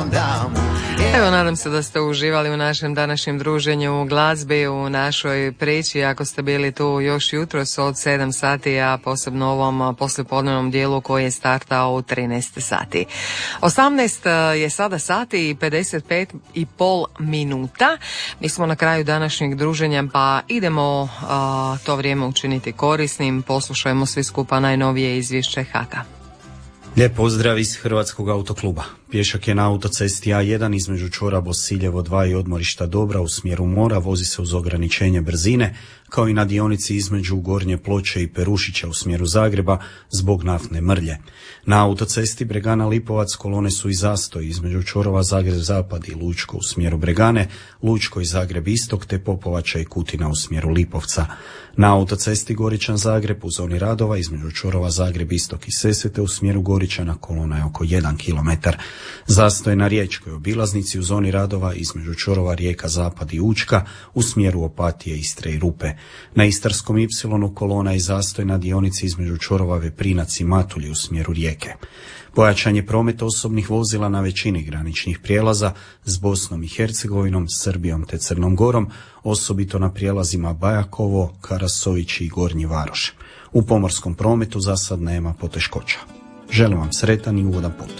Evo, nadam se da ste uživali u našem današnjem druženju, u glazbi, u našoj priči. Ako ste bili tu još jutros od 7 sati, a posebno ovom poslijepodnevnom dijelu koji je startao u 13 sati. 18 je sada sati i 55,5 minuta. Mi smo na kraju današnjeg druženja, pa idemo to vrijeme učiniti korisnim. Poslušajmo svi skupa najnovije izvješće HAK-a. Lijep pozdrav iz Hrvatskog autokluba. Pješak je na autocesti A1 između čvora Bosiljevo 2 i odmorišta Dobra u smjeru mora, vozi se uz ograničenje brzine, kao i na dionici između Gornje Ploče i Perušića u smjeru Zagreba zbog naftne mrlje. Na autocesti Bregana Lipovac kolone su i zastoj između čvorova Zagreb Zapad i Lučko u smjeru Bregane, Lučko i Zagreb Istok te Popovača i Kutina u smjeru Lipovca. Na autocesti Goričan Zagreb u zoni radova između čvorova Zagreb Istok i Sesvete u smjeru Goričana kolona je oko 1 km. Zastoj na riječkoj obilaznici u zoni radova između čvorova Rijeka Zapad i Učka u smjeru Opatije, Istre i Rupe. Na Istarskom Ipsilonu kolona je zastoj na dionici između čvorova Veprinac i Matulje u smjeru Rijeke. Pojačan je promet osobnih vozila na većini graničnih prijelaza s Bosnom i Hercegovinom, Srbijom te Crnom Gorom, osobito na prijelazima Bajakovo, Karasović i Gornji Varoš. U pomorskom prometu za sad nema poteškoća. Želim vam sretan i ugodan put.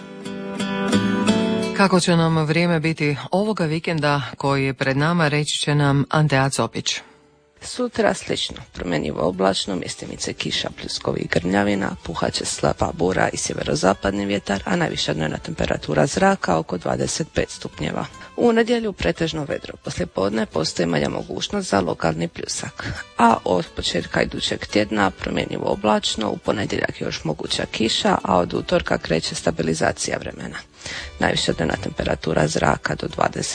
Kako će nam vrijeme biti ovoga vikenda koji je pred nama, reći će nam Antea Copić. Sutra slično, promjenjivo oblačno, mjestimice kiša, pljuskovi i grmljavina, puhat će slaba bura i sjeverozapadni vjetar, a najviša dnevna temperatura zraka oko 25 stupnjeva. U nedjelju pretežno vedro, poslijepodne postoji manja mogućnost za lokalni pljusak. A od početka idućeg tjedna promjenjivo oblačno, u ponedjeljak još moguća kiša, a od utorka kreće stabilizacija vremena. Najviša dnevna temperatura zraka do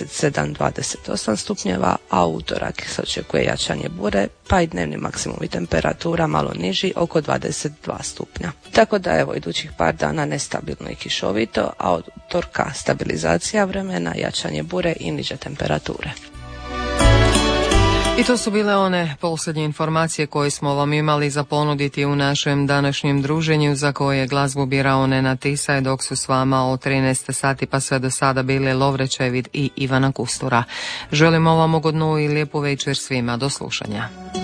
27-28 stupnjeva, a u utorak se očekuje jačanje bure, pa i dnevni maksimumi temperatura malo niži, oko 22 stupnja. Tako da evo idućih par dana nestabilno i kišovito, a od utorka stabilizacija vremena, jačanje bure i niže temperature. I to su bile one posljednje informacije koje smo vam imali za ponuditi u našem današnjem druženju, za koje glazbu birao Nenad Tisaj, dok su s vama od 13 sati pa sve do sada bili Lovre Čevid i Ivana Kustura. Želimo vam ugodnu i lijepu večer svima. Do slušanja.